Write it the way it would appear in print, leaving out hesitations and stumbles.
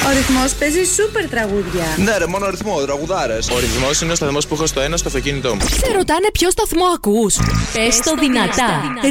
Ο Ρυθμός παίζει σούπερ τραγούδια. Ναι, ρε, μόνο ρυθμό, τραγουδάρες. Ο ρυθμός είναι ο σταθμός που έχω στο ένα στο αυτοκίνητό μου. Σε ρωτάνε ποιο σταθμό ακούς. Πες το δυνατά.